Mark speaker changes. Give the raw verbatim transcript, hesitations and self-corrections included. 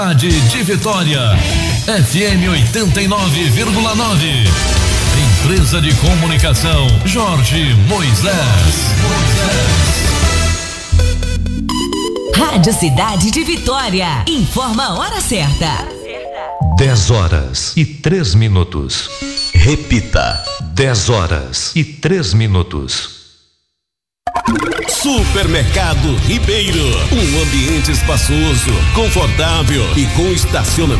Speaker 1: De Vitória, F M oitenta e nove vírgula nove. Empresa de Comunicação Jorge Moisés.
Speaker 2: Rádio Cidade de Vitória. Informa a hora certa.
Speaker 3: dez horas e três minutos. Repita. dez horas e três minutos.
Speaker 4: Supermercado Ribeiro, um ambiente espaçoso, confortável e com estacionamento